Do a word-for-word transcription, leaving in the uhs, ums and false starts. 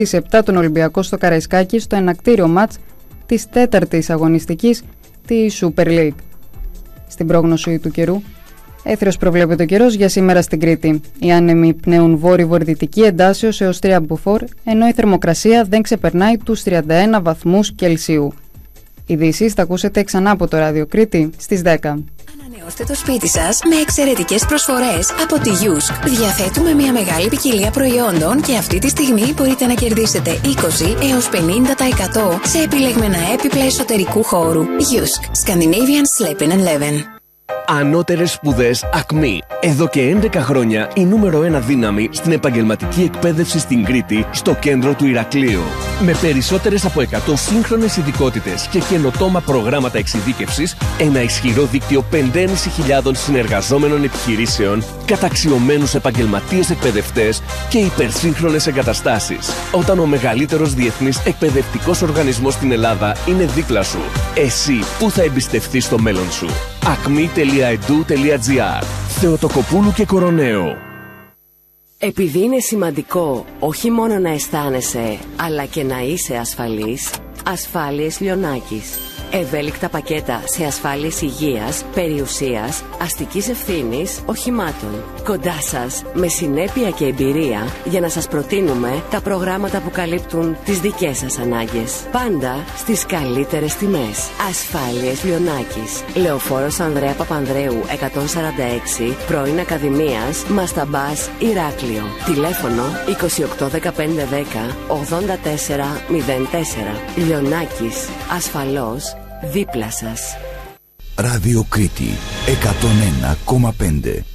Στις επτά τον Ολυμπιακό στο Καραϊσκάκι στο ενακτήριο μάτς της τέταρτης αγωνιστικής της Super League. Στην πρόγνωση του καιρού, έθριος προβλέπεται ο καιρός για σήμερα στην Κρήτη. Οι άνεμοι πνέουν βόρειο-βορειοδυτική εντάσεως έως τρία μποφόρ, ενώ η θερμοκρασία δεν ξεπερνάει τους τριάντα ένα βαθμούς Κελσίου. Ειδήσεις θα ακούσετε ξανά από το Ράδιο Κρήτη στις δέκα. Ανανεώστε το σπίτι σας με εξαιρετικές προσφορές από τη Γιούσκ. Διαθέτουμε μια μεγάλη ποικιλία προϊόντων και αυτή τη στιγμή μπορείτε να κερδίσετε είκοσι έως πενήντα τοις εκατό σε επιλεγμένα έπιπλα εσωτερικού χώρου. Γιούσκ. Scandinavian Sleeping Eleven. Ανώτερες σπουδές Ακμή. Εδώ και έντεκα χρόνια η νούμερο ένα δύναμη στην επαγγελματική εκπαίδευση στην Κρήτη, στο κέντρο του Ηρακλείου. Με περισσότερες από εκατό σύγχρονες ειδικότητες και καινοτόμα προγράμματα εξειδίκευσης, ένα ισχυρό δίκτυο πέντε χιλιάδες πεντακόσιων συνεργαζόμενων επιχειρήσεων, καταξιωμένους επαγγελματίες εκπαιδευτές και υπερσύγχρονες εγκαταστάσεις. Όταν ο μεγαλύτερος διεθνής εκπαιδευτικός οργανισμός στην Ελλάδα είναι δίπλα σου, εσύ πού θα εμπιστευτείς το μέλλον σου? ακμή τελεία e d u τελεία g r. Θεοτοκοπούλου και Κοροναίο. Επειδή είναι σημαντικό όχι μόνο να αισθάνεσαι, αλλά και να είσαι ασφαλής, Ασφάλειες Λιονάκης. Ευέλικτα πακέτα σε ασφάλειες υγείας, περιουσίας, αστικής ευθύνης, οχημάτων. Κοντά σας, με συνέπεια και εμπειρία, για να σας προτείνουμε τα προγράμματα που καλύπτουν τις δικές σας ανάγκες. Πάντα στις καλύτερες τιμές. Ασφάλειες Λιονάκης. Λεωφόρος Ανδρέα Παπανδρέου εκατόν σαράντα έξι, πρώην Ακαδημίας, Μασταμπάς, Ηράκλειο. Τηλέφωνο είκοσι οκτώ δεκαπέντε δέκα ογδόντα τέσσερα μηδέν τέσσερα. Λιονάκης. Ασφαλώς δίπλα σας. Ράδιο Κρήτη εκατόν ένα κόμμα πέντε.